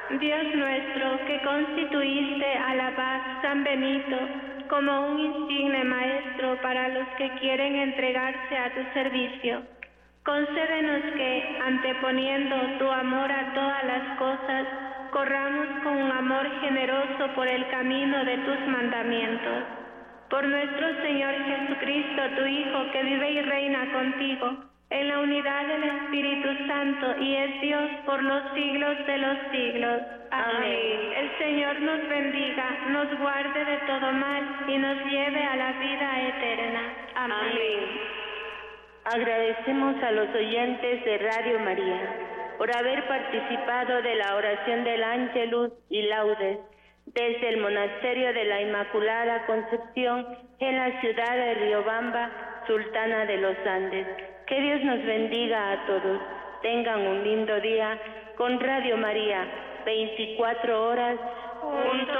Dios nuestro, que constituiste al abad San Benito como un insigne maestro para los que quieren entregarse a tu servicio, concédenos que, anteponiendo tu amor a todas las cosas, corramos con un amor generoso por el camino de tus mandamientos. Por nuestro Señor Jesucristo, tu Hijo, que vive y reina contigo, en la unidad del Espíritu Santo, y es Dios por los siglos de los siglos. Amén. El Señor nos bendiga, nos guarde de todo mal y nos lleve a la vida eterna. Amén. Agradecemos a los oyentes de Radio María por haber participado de la oración del Ángelus y Laudes desde el Monasterio de la Inmaculada Concepción en la ciudad de Riobamba, Sultana de los Andes. Que Dios nos bendiga a todos. Tengan un lindo día con Radio María, 24 horas junto